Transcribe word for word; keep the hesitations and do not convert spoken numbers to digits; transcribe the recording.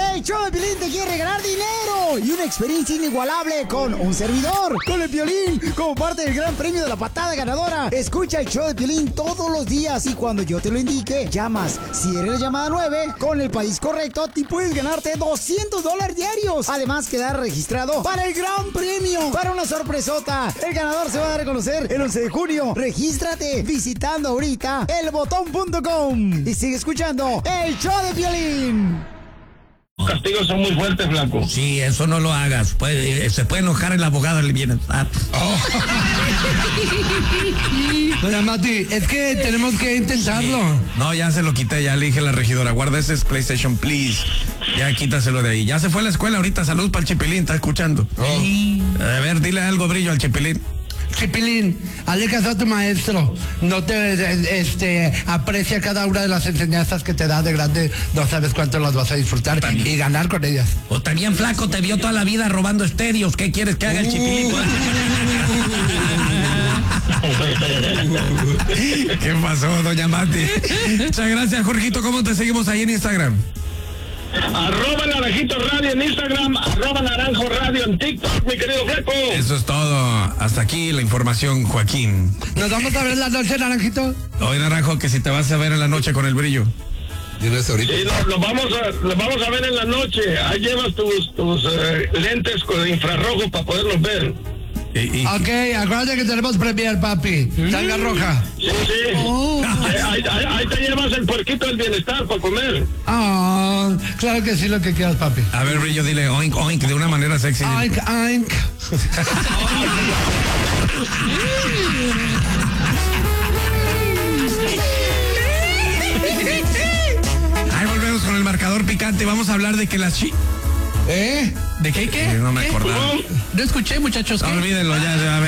El show de Piolín te quiere regalar dinero y una experiencia inigualable con un servidor, con el Piolín, como parte del gran premio de la patada ganadora. Escucha el show de Piolín todos los días y cuando yo te lo indique, llamas. Si eres la llamada nueve, con el país correcto, te puedes ganarte doscientos dólares diarios. Además, quedar registrado para el gran premio, para una sorpresota. El ganador se va a dar a conocer el once de junio. Regístrate visitando ahorita el botón punto com y sigue escuchando el show de Piolín. Los castigos son muy fuertes, flaco. Sí, eso no lo hagas. Puede, se puede enojar el abogado del bienestar. Oh. Doña Mati, es que tenemos que intentarlo. Sí. No, ya se lo quité, ya le dije a la regidora, guarda ese PlayStation, please. Ya quítaselo de ahí. Ya se fue a la escuela ahorita, salud para el Chipilín, está escuchando. Oh. A ver, dile algo, Brillo, al Chipilín. Chipilín, hazle caso a tu maestro. No te este, aprecia cada una de las enseñanzas que te da de grande. No sabes cuánto las vas a disfrutar también. Y ganar con ellas. O también flaco, te vio toda la vida robando estéreos. ¿Qué quieres que haga el Chipilín? ¿Qué pasó, doña Mati? Muchas gracias, Jorgito. ¿Cómo te seguimos ahí en Instagram? Arroba Naranjito Radio en Instagram, arroba Naranjo Radio en TikTok, mi querido flaco. Eso es todo. Hasta aquí la información, Joaquín. ¿Nos vamos a ver en la noche, Naranjito? Oye, Naranjo, que si te vas a ver en la noche con el Brillo. Sí, lo, lo, vamos a, lo vamos a ver en la noche. Ahí llevas tus, tus uh, lentes con infrarrojo para poderlos ver. Y, y... Ok, acuérdate que tenemos premier, papi. Tanga roja. Sí, sí. Oh. Ahí, ahí, ahí te llevas el puerquito del bienestar para comer. Oh, claro que sí, lo que quieras, papi. A ver, Brillo, dile oink, oink de una manera sexy. Oink, oink. Ahí volvemos con el marcador picante. Vamos a hablar de que las chi... ¿Eh? ¿De qué qué? No me acordaba. No escuché, muchachos. No, olvídenlo ya, ya, a ver.